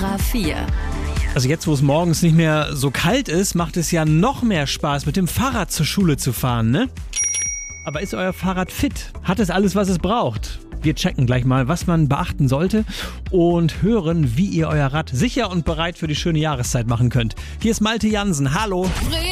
A4. Also jetzt, wo es morgens nicht mehr so kalt ist, macht es ja noch mehr Spaß, mit dem Fahrrad zur Schule zu fahren, ne? Aber ist euer Fahrrad fit? Hat es alles, was es braucht? Wir checken gleich mal, was man beachten sollte und hören, wie ihr euer Rad sicher und bereit für die schöne Jahreszeit machen könnt. Hier ist Malte Jansen. Hallo!